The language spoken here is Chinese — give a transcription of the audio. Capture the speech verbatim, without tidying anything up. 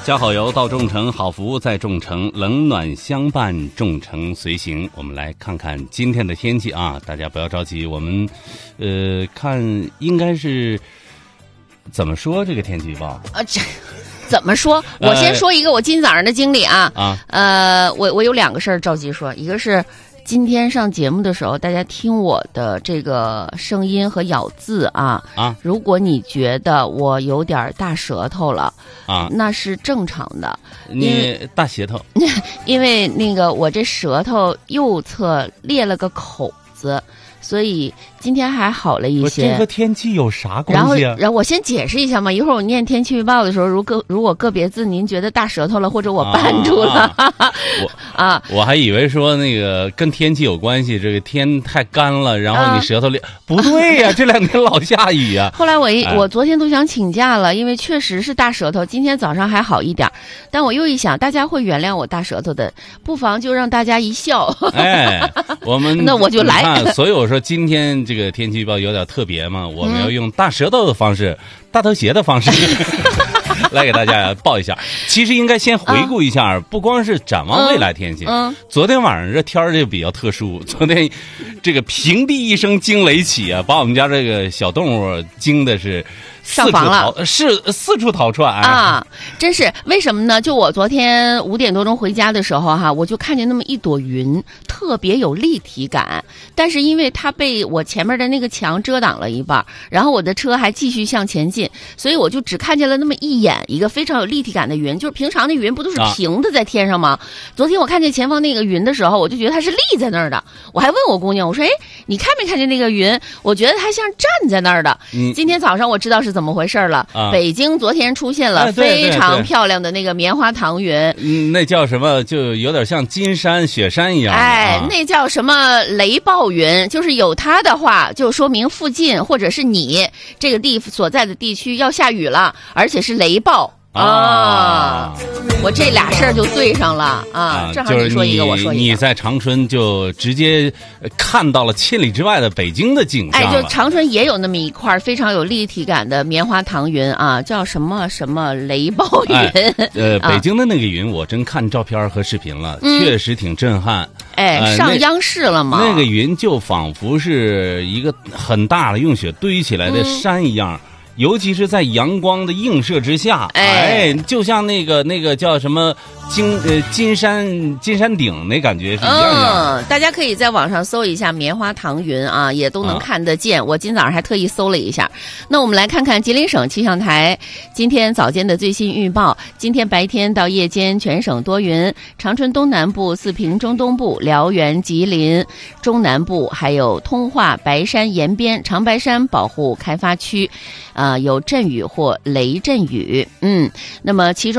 交好油到众诚，好服务在众诚，冷暖相伴，众诚随行。我们来看看今天的天气啊，大家不要着急，我们呃看应该是怎么说这个天气预报啊？这怎么说？我先说一个我今天早上的经历啊。 啊， 呃，我我有两个事儿着急说，一个是今天上节目的时候，大家听我的这个声音和咬字啊啊， 如果你觉得我有点大舌头了啊， 那是正常的。 你大舌头， 因为那个我这舌头右侧裂了个口子，所以今天还好了一些。 这和天气有啥关系啊？ 然后，然后我先解释一下嘛。一会儿我念天气预报的时候，如果如果个别字您觉得大舌头了，或者我绊住了， 啊啊、我啊， 我还以为说那个跟天气有关系，这个天太干了，然后你舌头裂，啊、不对呀、啊，这两天老下雨呀、啊。 后来我一、哎、我昨天都想请假了，因为确实是大舌头。今天早上还好一点，但我又一想，大家会原谅我大舌头的，不妨就让大家一笑。 哎，我们那我就来。 所以我说今天这个天气预报有点特别嘛，我们要用大舌头的方式、嗯、大头鞋的方式来给大家报一下。其实应该先回顾一下、啊、不光是展望未来天气、 嗯嗯、 昨天晚上这天儿就比较特殊，昨天这个平地一声惊雷起啊，把我们家这个小动物惊的是上房了， 是四处逃窜啊！真是为什么呢？就我昨天五点多钟回家的时候哈，我就看见那么一朵云，特别有立体感。但是因为它被我前面的那个墙遮挡了一半，然后我的车还继续向前进，所以我就只看见了那么一眼，一个非常有立体感的云。就是平常的云不都是平的在天上吗？啊、昨天我看见前方那个云的时候，我就觉得它是立在那儿的。我还问我姑娘，我说：“哎，你看没看见那个云？我觉得它像站在那儿的。嗯”今天早上我知道是怎么回事了、啊、北京昨天出现了非常漂亮的那个棉花糖云、哎嗯、那叫什么，就有点像金山雪山一样。 哎、 啊、 那叫什么雷暴云，就是有它的话就说明附近或者是你这个地所在的地区要下雨了，而且是雷暴啊, 啊我这俩事儿就对上了 啊, 啊正好你说一个、 就是、 我说一个。 你在长春就直接看到了千里之外的北京的景象。 哎，就长春也有那么一块非常有立体感的棉花糖云啊，叫什么什么雷暴云、 哎、呃北京的那个云我真看照片和视频了、嗯、确实挺震撼。 哎、呃、上央视了吗？ 那个云就仿佛是一个很大的用雪堆起来的山一样、嗯，尤其是在阳光的映射之下，哎，哎就像那个那个叫什么金呃金山金山顶那感觉是一样的。 嗯，大家可以在网上搜一下棉花糖云啊，也都能看得见。啊、我今早上还特意搜了一下。那我们来看看吉林省气象台今天早间的最新预报。今天白天到夜间全省多云，长春东南部、四平中东部、辽源、吉林中南部，还有通化、白山沿边、长白山保护开发区，啊、呃，有阵雨或雷阵雨。嗯，那么其中。